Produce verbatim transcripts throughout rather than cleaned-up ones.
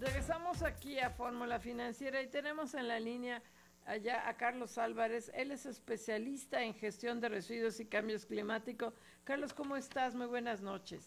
Regresamos aquí a Fórmula Financiera y tenemos en la línea allá a Carlos Álvarez. Él es especialista en gestión de residuos y cambios climáticos. Carlos, ¿cómo estás? Muy buenas noches.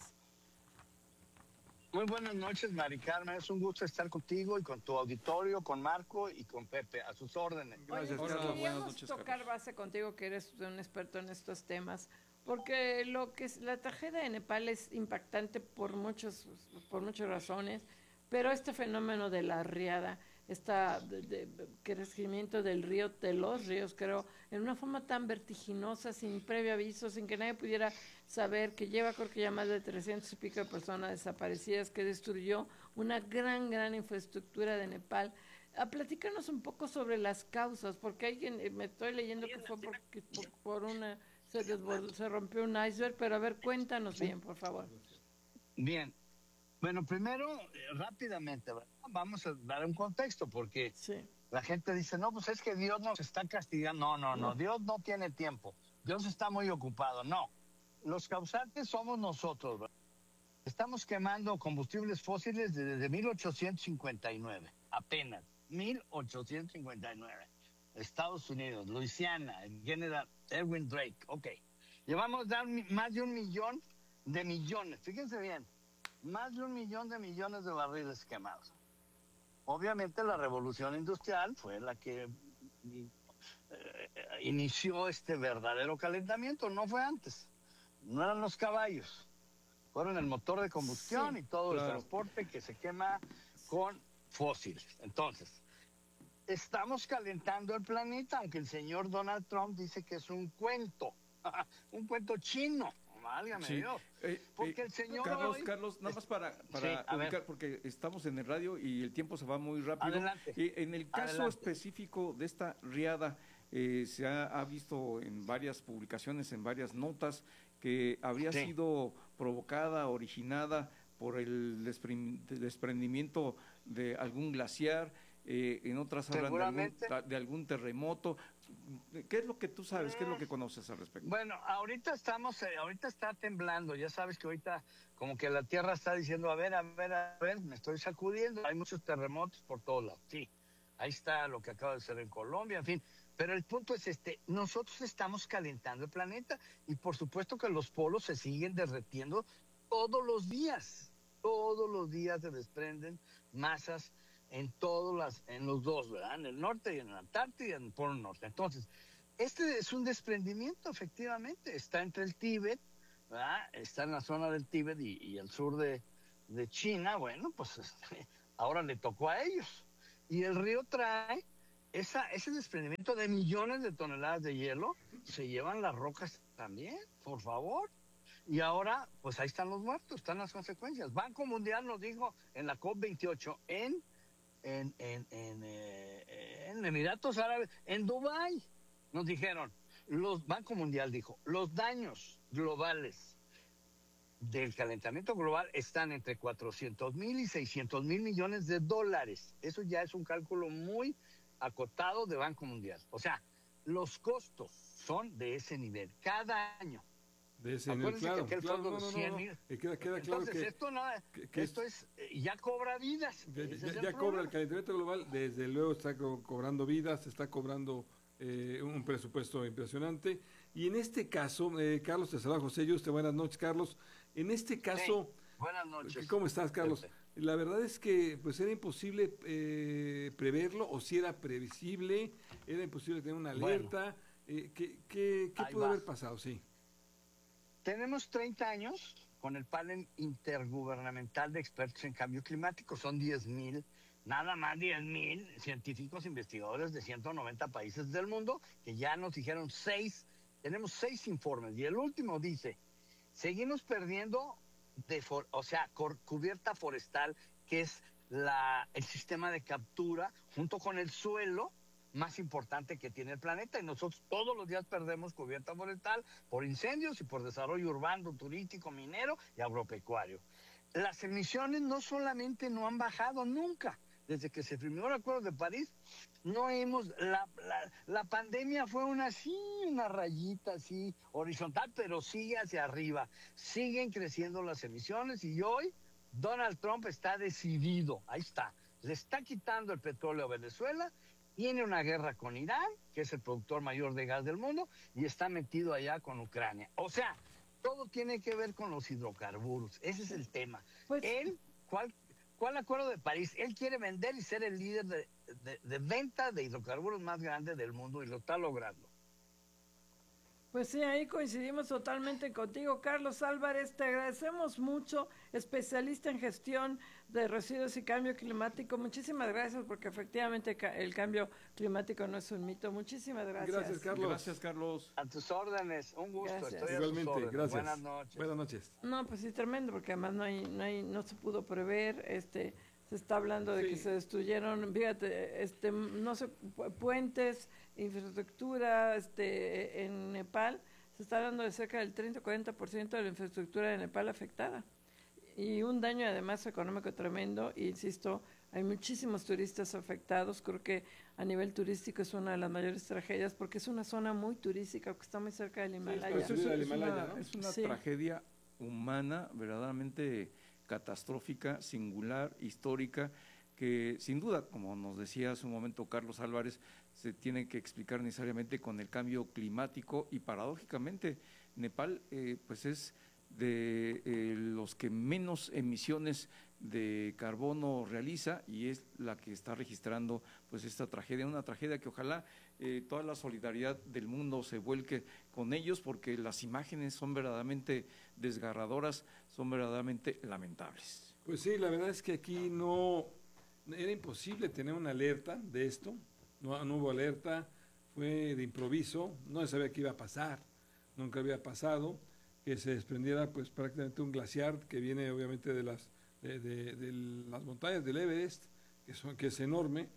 Muy buenas noches, Mari Carmen. Es un gusto estar contigo y con tu auditorio, con Marco y con Pepe. A sus órdenes. Gracias, Oye, Carlos. Queríamos noches, tocar Carlos. base contigo, que eres un experto en estos temas, porque lo que es la tragedia de Nepal es impactante por muchos, por muchas razones. Pero este fenómeno de la riada, este de, de, crecimiento del río, de los ríos, creo, en una forma tan vertiginosa, sin previo aviso, sin que nadie pudiera saber, que lleva creo que ya más de trescientos y pico de personas desaparecidas, que destruyó una gran, gran infraestructura de Nepal. A platícanos un poco sobre las causas, porque hay, me estoy leyendo que fue por, por, por una, se, desbordó, se rompió un iceberg, pero a ver, cuéntanos bien, por favor. Bien. Bueno, primero, eh, rápidamente, ¿verdad? Vamos a dar un contexto, porque sí. La gente dice, no, pues es que Dios nos está castigando. No, no, no, no, Dios no tiene tiempo. Dios está muy ocupado. No, los causantes somos nosotros, ¿verdad? Estamos quemando combustibles fósiles desde mil ochocientos cincuenta y nueve, apenas, mil ochocientos cincuenta y nueve. Estados Unidos, Luisiana, el General Erwin Drake, ok. Llevamos dar más de un millón de millones, fíjense bien. Más de un millón de millones de barriles quemados. Obviamente la revolución industrial fue la que eh, inició este verdadero calentamiento, no fue antes. No eran los caballos, fueron el motor de combustión sí, y todo claro. El transporte que se quema con fósiles. Entonces, estamos calentando el planeta, aunque el señor Donald Trump dice que es un cuento, un cuento chino. Válgame sí. Dios. Eh, porque eh, el señor Carlos, hoy... Carlos, nada más para, para sí, ubicar, porque estamos en el radio y el tiempo se va muy rápido. Adelante. Eh, en el caso Adelante. específico de esta riada, eh, se ha, ha visto en varias publicaciones, en varias notas, que habría sí. sido provocada, originada por el desprendimiento de algún glaciar. Eh, en otras hablan de algún, de algún terremoto. ¿Qué es lo que tú sabes? ¿Qué es lo que conoces al respecto? Bueno, ahorita estamos, eh, ahorita está temblando, ya sabes que ahorita como que la tierra está diciendo, a ver, a ver, a ver, me estoy sacudiendo, hay muchos terremotos por todos lados, sí, ahí está lo que acaba de ser en Colombia, en fin, pero el punto es este, nosotros estamos calentando el planeta y por supuesto que los polos se siguen derretiendo todos los días, todos los días se desprenden masas en todos las, en los dos, ¿verdad? En el norte y en la Antártida y en el Polo Norte. Entonces, este es un desprendimiento, efectivamente, está entre el Tíbet, ¿verdad? Está en la zona del Tíbet y, y el sur de, de China, bueno, pues este, ahora le tocó a ellos. Y el río trae esa, ese desprendimiento de millones de toneladas de hielo, se llevan las rocas también, por favor. Y ahora, pues ahí están los muertos, están las consecuencias. Banco Mundial nos dijo en la COP veintiocho, en En, en, en, eh, en Emiratos Árabes, en Dubái, nos dijeron, los Banco Mundial dijo, los daños globales del calentamiento global están entre cuatrocientos mil y seiscientos mil millones de dólares. Eso ya es un cálculo muy acotado de Banco Mundial. O sea, los costos son de ese nivel, cada año. De ese nivel, claro, que claro, no, no, cien, no, no. Eh, queda, queda claro entonces que, esto no que, que esto es, es ya cobra vidas. Ya, ya, ya cobra el calentamiento global, desde luego está co cobrando vidas, se está cobrando eh, un presupuesto impresionante. Y en este caso, eh, Carlos, te saluda José Yuste, buenas noches, Carlos. En este caso, sí, buenas noches. ¿Cómo estás, Carlos? Perfecto. La verdad es que pues era imposible eh, preverlo, o si era previsible, era imposible tener una alerta. Bueno, eh, ¿Qué, qué, qué pudo va. haber pasado? Sí. Tenemos treinta años con el panel intergubernamental de expertos en cambio climático. Son diez mil, nada más diez mil científicos investigadores de ciento noventa países del mundo que ya nos dijeron seis, tenemos seis informes. Y el último dice, seguimos perdiendo, de for, o sea, cubierta forestal, que es la, el sistema de captura junto con el suelo más importante que tiene el planeta, y nosotros todos los días perdemos cubierta forestal por incendios y por desarrollo urbano, turístico, minero y agropecuario. Las emisiones no solamente no han bajado nunca, desde que se firmó el Acuerdo de París, no hemos, la, la, la pandemia fue una así, una rayita así horizontal, pero sigue hacia arriba, siguen creciendo las emisiones y hoy Donald Trump está decidido, ahí está, le está quitando el petróleo a Venezuela, tiene una guerra con Irán, que es el productor mayor de gas del mundo, y está metido allá con Ucrania. O sea, todo tiene que ver con los hidrocarburos. Ese es el tema. Pues, Él, ¿cuál, ¿cuál acuerdo de París? Él quiere vender y ser el líder de, de, de venta de hidrocarburos más grande del mundo, y lo está logrando. Pues sí, ahí coincidimos totalmente contigo, Carlos Álvarez. Te agradecemos mucho, especialista en gestión de residuos y cambio climático. Muchísimas gracias, porque efectivamente el cambio climático no es un mito. Muchísimas gracias. Gracias, Carlos. Gracias, Carlos. A tus órdenes, un gusto. Gracias. Estoy Igualmente, a tus órdenes. gracias. Buenas noches. Buenas noches. No, pues sí, tremendo, porque además no hay, no hay, no se pudo prever, este... Se está hablando de sí. que se destruyeron, fíjate, este, no sé, puentes, infraestructura, este, en Nepal, se está hablando de cerca del treinta a cuarenta por ciento de la infraestructura de Nepal afectada. Y un daño además económico tremendo, e insisto, hay muchísimos turistas afectados. Creo que a nivel turístico es una de las mayores tragedias, porque es una zona muy turística, que está muy cerca del Himalaya. Sí, es, es, es una, ¿no? es una sí. tragedia humana verdaderamente catastrófica, singular, histórica, que sin duda, como nos decía hace un momento Carlos Álvarez, se tiene que explicar necesariamente con el cambio climático, y paradójicamente Nepal eh, pues es de eh, los que menos emisiones de carbono realiza, y es la que está registrando pues esta tragedia, una tragedia que ojalá eh, toda la solidaridad del mundo se vuelque con ellos, porque las imágenes son verdaderamente desgarradoras, son verdaderamente lamentables. Pues sí, la verdad es que aquí no, era imposible tener una alerta de esto, no, no hubo alerta, fue de improviso, no se sabía qué iba a pasar, nunca había pasado, que se desprendiera pues prácticamente un glaciar que viene obviamente de las, de, de, de las montañas del Everest, que, son, que es enorme,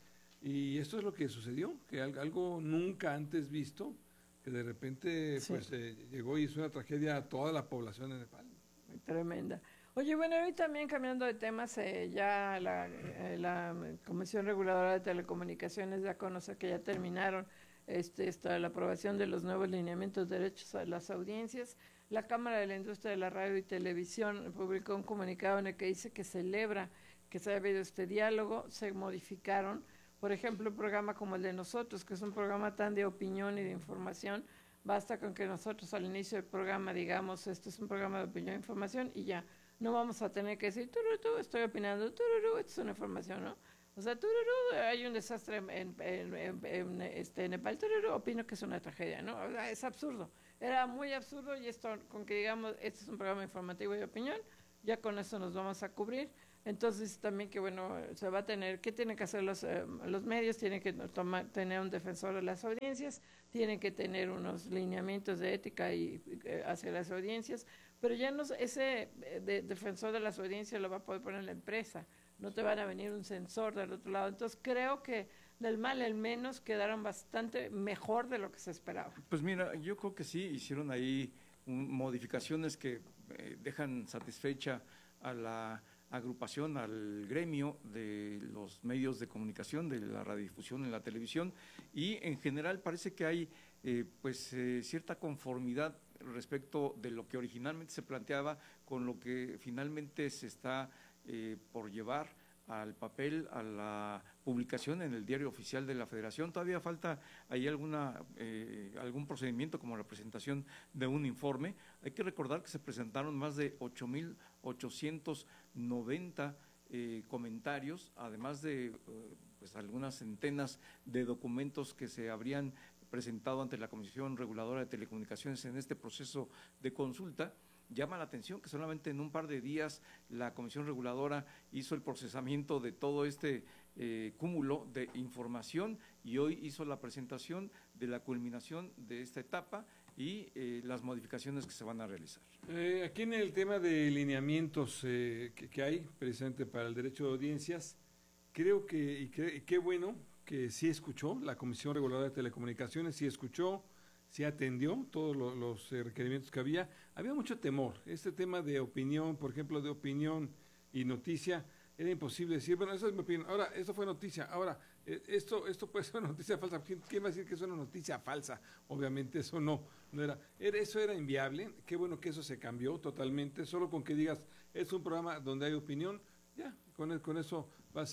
y esto es lo que sucedió, que algo nunca antes visto, que de repente sí. pues eh, llegó y hizo una tragedia a toda la población de Nepal. Tremenda. Oye, bueno, hoy también cambiando de temas, eh, ya la, eh, la Comisión Reguladora de Telecomunicaciones ya conoce que ya terminaron este, esta, la aprobación de los nuevos lineamientos de derechos a las audiencias. La Cámara de la Industria de la Radio y Televisión publicó un comunicado en el que dice que celebra que se haya habido este diálogo. Se modificaron, por ejemplo, un programa como el de nosotros, que es un programa tan de opinión y de información. Basta con que nosotros al inicio del programa digamos, este es un programa de opinión e información, y ya, no vamos a tener que decir, tururú, estoy opinando, tururú, esto es una información, ¿no? O sea, tururú, hay un desastre en, en, en, en, en este, Nepal, tururú, opino que es una tragedia, ¿no? O sea, es absurdo, era muy absurdo, y esto, con que digamos, este es un programa informativo y de opinión, ya con eso nos vamos a cubrir. Entonces también que bueno, se va a tener, ¿qué tienen que hacer los, eh, los medios? Tienen que tomar, tener un defensor de las audiencias, tienen que tener unos lineamientos de ética y, eh, hacia las audiencias, pero ya no, ese de, defensor de las audiencias lo va a poder poner la empresa, no te van a venir un censor del otro lado. Entonces creo que del mal el menos quedaron bastante mejor de lo que se esperaba. Pues mira, yo creo que sí, hicieron ahí un, modificaciones que eh, dejan satisfecha a la agrupación, al gremio de los medios de comunicación, de la radiodifusión en la televisión, y en general parece que hay eh, pues eh, cierta conformidad respecto de lo que originalmente se planteaba con lo que finalmente se está eh, por llevar al papel, a la publicación en el diario oficial de la Federación. Todavía falta ahí alguna eh, algún procedimiento como la presentación de un informe. Hay que recordar que se presentaron más de ocho mil ochocientos noventa eh, comentarios, además de eh, pues algunas centenas de documentos que se habrían presentado ante la Comisión Reguladora de Telecomunicaciones en este proceso de consulta. Llama la atención que solamente en un par de días la Comisión Reguladora hizo el procesamiento de todo este eh, cúmulo de información, y hoy hizo la presentación de la culminación de esta etapa y eh, las modificaciones que se van a realizar. Eh, aquí en el tema de lineamientos eh, que, que hay precisamente para el derecho de audiencias, creo que, y, que, y qué bueno que sí escuchó la Comisión Reguladora de Telecomunicaciones, sí escuchó, sí atendió todos los, los eh, requerimientos que había. Había mucho temor, este tema de opinión, por ejemplo, de opinión y noticia, era imposible decir, bueno, esa es mi opinión, ahora, esto fue noticia, ahora, eh, esto esto puede ser una noticia falsa. ¿Quién, ¿Quién va a decir que es una noticia falsa? Obviamente eso no, no era, era, eso era inviable. Qué bueno que eso se cambió totalmente, solo con que digas, es un programa donde hay opinión, ya, con, el, con eso va a ser.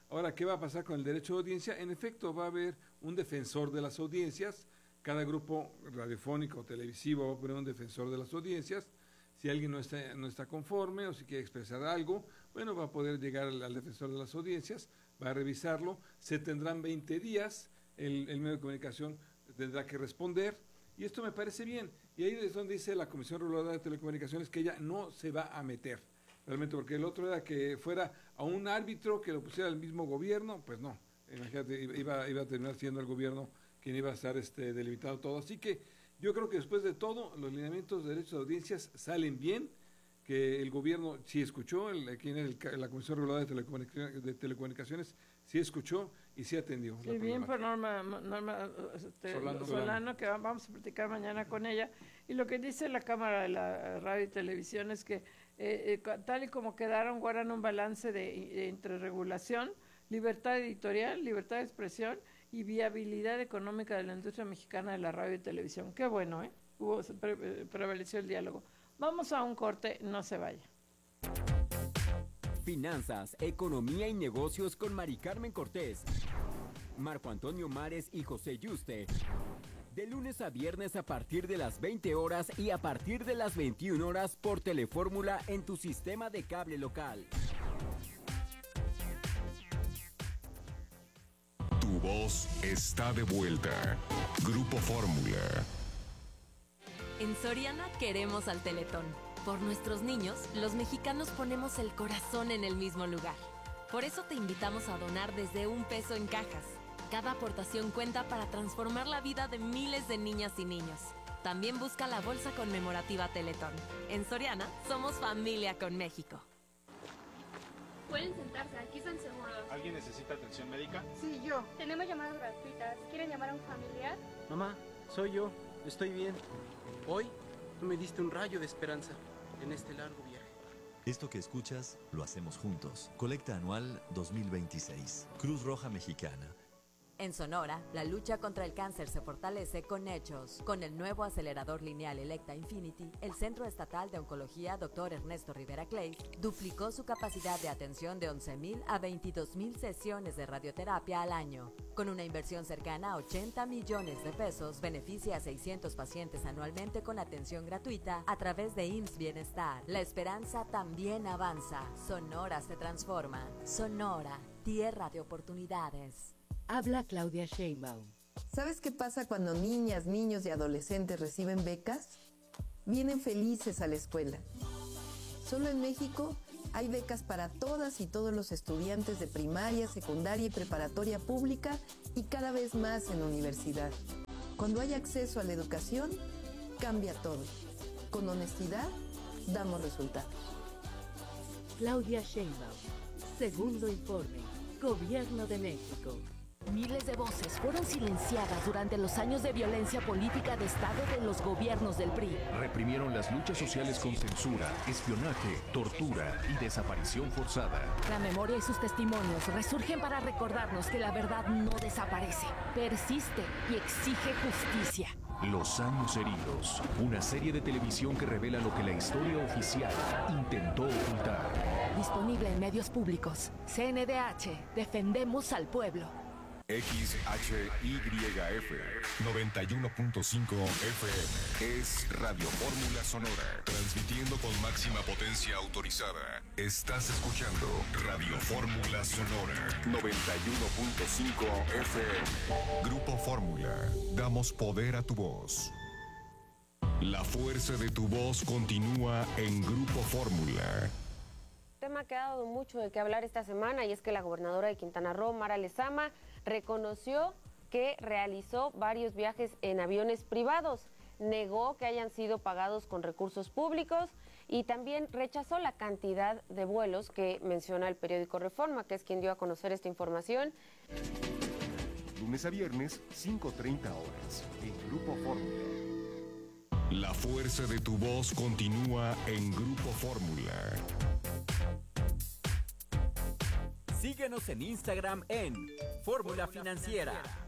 Ahora, ¿qué va a pasar con el derecho de audiencia? En efecto, va a haber un defensor de las audiencias. Cada grupo radiofónico o televisivo va a poner un defensor de las audiencias. Si alguien no está, no está conforme o si quiere expresar algo, bueno, va a poder llegar al, al defensor de las audiencias, va a revisarlo, se tendrán veinte días, el, el medio de comunicación tendrá que responder, y esto me parece bien. Y ahí es donde dice la Comisión Reguladora de Telecomunicaciones que ella no se va a meter, realmente, porque el otro era que fuera a un árbitro que lo pusiera el mismo gobierno, pues no, imagínate, iba, iba a terminar siendo el gobierno quien iba a estar este, delimitado todo. Así que yo creo que después de todo, los lineamientos de derechos de audiencias salen bien, que el gobierno sí escuchó, el, aquí en el, la Comisión Reguladora de Telecomunicaciones, de Telecomunicaciones sí escuchó y sí atendió. Sí, bien por Norma, Norma este, Solano, Solano, que vamos a platicar mañana con ella. Y lo que dice la Cámara de la Radio y Televisión es que eh, eh, tal y como quedaron, guardan un balance de, de entre regulación, libertad editorial, libertad de expresión y viabilidad económica de la industria mexicana de la radio y televisión. Qué bueno, ¿eh? Hubo, pre, prevaleció el diálogo. Vamos a un corte, no se vaya. Finanzas, economía y negocios con Mari Carmen Cortés, Marco Antonio Mares y José Yuste. De lunes a viernes a partir de las veinte horas y a partir de las veintiuna horas por Telefórmula en tu sistema de cable local. Tu voz está de vuelta. Grupo Fórmula. En Soriana queremos al Teletón. Por nuestros niños, los mexicanos ponemos el corazón en el mismo lugar. Por eso te invitamos a donar desde un peso en cajas. Cada aportación cuenta para transformar la vida de miles de niñas y niños. También busca la bolsa conmemorativa Teletón. En Soriana, somos familia con México. Pueden sentarse, aquí están seguros. ¿Alguien necesita atención médica? Sí, yo. Tenemos llamadas gratuitas. ¿Quieren llamar a un familiar? Mamá, soy yo. Estoy bien. Hoy tú me diste un rayo de esperanza en este largo viaje. Esto que escuchas lo hacemos juntos. Colecta anual dos mil veintiséis. Cruz Roja Mexicana. En Sonora, la lucha contra el cáncer se fortalece con hechos. Con el nuevo acelerador lineal Electa Infinity, el Centro Estatal de Oncología doctor Ernesto Rivera Clay duplicó su capacidad de atención de once mil a veintidós mil sesiones de radioterapia al año. Con una inversión cercana a ochenta millones de pesos, beneficia a seiscientos pacientes anualmente con atención gratuita a través de I M S S Bienestar. La esperanza también avanza. Sonora se transforma. Sonora, tierra de oportunidades. Habla Claudia Sheinbaum. ¿Sabes qué pasa cuando niñas, niños y adolescentes reciben becas? Vienen felices a la escuela. Solo en México hay becas para todas y todos los estudiantes de primaria, secundaria y preparatoria pública y cada vez más en universidad. Cuando hay acceso a la educación, cambia todo. Con honestidad, damos resultados. Claudia Sheinbaum. Segundo informe. Gobierno de México. Miles de voces fueron silenciadas durante los años de violencia política de Estado de los gobiernos del P R I. Reprimieron las luchas sociales con censura, espionaje, tortura y desaparición forzada. La memoria y sus testimonios resurgen para recordarnos que la verdad no desaparece, persiste y exige justicia. Los años heridos, una serie de televisión que revela lo que la historia oficial intentó ocultar. Disponible en medios públicos. C N D H, defendemos al pueblo. X H Y F noventa y uno punto cinco F M es Radio Fórmula Sonora, transmitiendo con máxima potencia autorizada. Estás escuchando Radio Fórmula Sonora noventa y uno punto cinco F M. Grupo Fórmula, damos poder a tu voz. La fuerza de tu voz continúa en Grupo Fórmula. Tema que ha dado mucho de qué hablar esta semana y es que la gobernadora de Quintana Roo, Mara Lezama, reconoció que realizó varios viajes en aviones privados, negó que hayan sido pagados con recursos públicos y también rechazó la cantidad de vuelos que menciona el periódico Reforma, que es quien dio a conocer esta información. Lunes a viernes, cinco treinta horas, en Grupo Fórmula. La fuerza de tu voz continúa en Grupo Fórmula. Síguenos en Instagram en Fórmula Financiera.